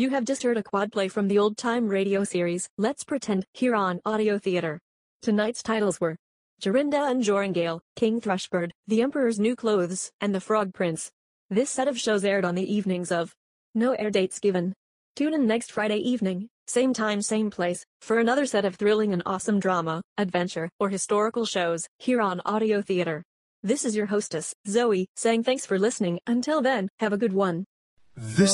You have just heard a quad play from the old-time radio series, Let's Pretend, here on Audio Theater. Tonight's titles were Jorinda and Jorringale, King Thrushbird, The Emperor's New Clothes, and The Frog Prince. This set of shows aired on the evenings of. No air dates given. Tune in next Friday evening, same time, same place, for another set of thrilling and awesome drama, adventure, or historical shows, here on Audio Theater. This is your hostess, Zoe, saying thanks for listening. Until then, have a good one. This